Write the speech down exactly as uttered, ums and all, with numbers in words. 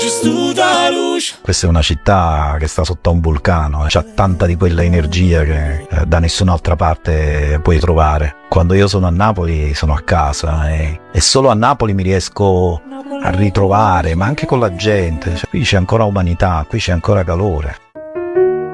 Questa è una città che sta sotto a un vulcano, c'ha tanta di quella energia che eh, da nessun'altra parte puoi trovare. Quando io sono a Napoli sono a casa e, e solo a Napoli mi riesco a ritrovare, ma anche con la gente. Cioè, qui c'è ancora umanità, qui c'è ancora calore.